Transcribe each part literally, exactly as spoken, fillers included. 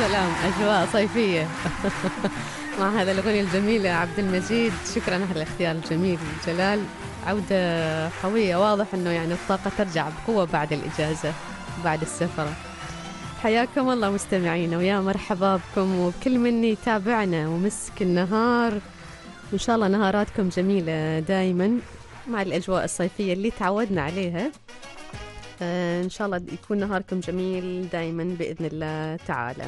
سلام، أجواء صيفية مع هذا الأغنية الجميلة عبد المجيد. شكرا على الاختيار الجميل جلال. عودة قوية، واضح أنه يعني الطاقة ترجع بقوة بعد الإجازة بعد السفرة. حياكم الله مستمعينا، ويا مرحبا بكم وبكل من يتابعنا، ومسك النهار، وإن شاء الله نهاراتكم جميلة دايما مع الأجواء الصيفية اللي تعودنا عليها. آه إن شاء الله يكون نهاركم جميل دايما بإذن الله تعالى.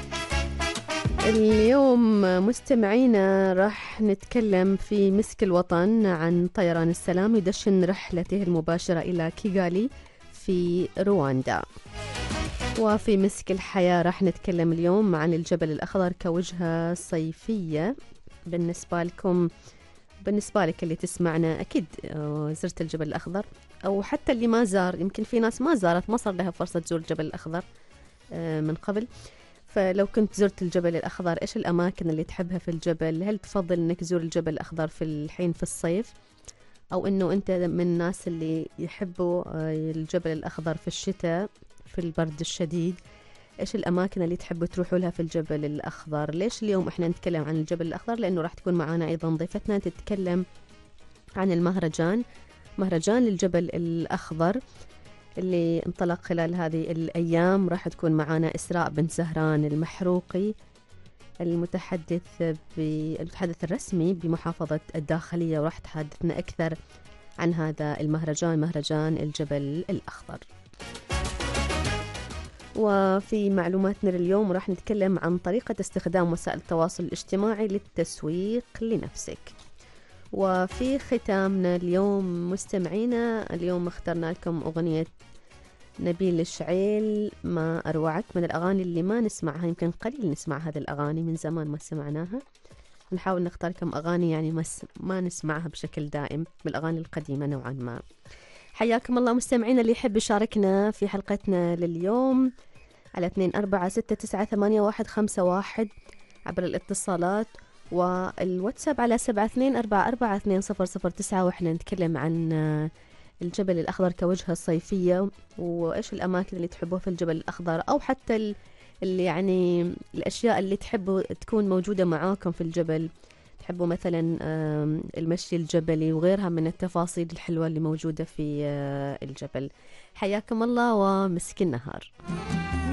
اليوم مستمعينا راح نتكلم في مسك الوطن عن طيران السلام يدشن رحلته المباشرة إلى كيغالي في رواندا. وفي مسك الحياة راح نتكلم اليوم عن الجبل الأخضر كوجهة صيفية بالنسبة لكم. بالنسبة لك اللي تسمعنا أكيد زرت الجبل الأخضر، أو حتى اللي ما زار، يمكن في ناس ما زارت مصر لها فرصة تزور الجبل الأخضر من قبل. فلو كنت زرت الجبل الأخضر، إيش الأماكن اللي تحبها في الجبل؟ هل تفضل إنك تزور الجبل الأخضر في الحين في الصيف، أو إنه أنت من الناس اللي يحبوا الجبل الأخضر في الشتاء في البرد الشديد؟ إيش الأماكن اللي تحبوا تروحوا لها في الجبل الأخضر؟ ليش اليوم إحنا نتكلم عن الجبل الأخضر؟ لأنه راح تكون معنا أيضا ضيفتنا تتكلم عن المهرجان، مهرجان للجبل الأخضر اللي انطلق خلال هذه الأيام. راح تكون معنا إسراء بنت زهران المحروقي، المتحدث بالمتحدث الرسمي بمحافظة الداخلية، وراح تحدثنا أكثر عن هذا المهرجان، مهرجان الجبل الأخضر. وفي معلوماتنا اليوم راح نتكلم عن طريقة استخدام وسائل التواصل الاجتماعي للتسويق لنفسك. وفي ختامنا اليوم مستمعينا، اليوم اخترنا لكم أغنية نبيل الشعيل ما أروعك، من الأغاني اللي ما نسمعها، يمكن قليل نسمع هذه الأغاني، من زمان ما سمعناها. نحاول نختار لكم أغاني يعني ما نسمعها بشكل دائم، بالأغاني القديمة نوعا ما. حياكم الله مستمعينا. اللي يحب يشاركنا في حلقتنا لليوم على اثنين أربعة ستة تسعة ثمانية واحد خمسة واحد عبر الاتصالات، والواتساب على سبعة اثنين أربعة أربعة اثنين صفر صفر تسعة. وإحنا نتكلم عن الجبل الأخضر كوجهة صيفية، وإيش الأماكن اللي تحبوها في الجبل الأخضر، أو حتى اللي يعني الأشياء اللي تحبوا تكون موجودة معاكم في الجبل. تحبوا مثلا المشي الجبلي وغيرها من التفاصيل الحلوة اللي موجودة في الجبل. حياكم الله ومسك النهار.